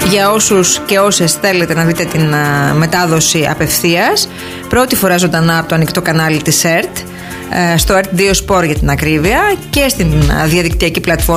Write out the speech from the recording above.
Για όσους και όσες θέλετε να δείτε την μετάδοση απευθείας, πρώτη φορά ζωντανά από το ανοιχτό κανάλι της ΕΡΤ, στο ΕΡΤ 2 Sport για την ακρίβεια, και στην διαδικτυακή πλατφόρμα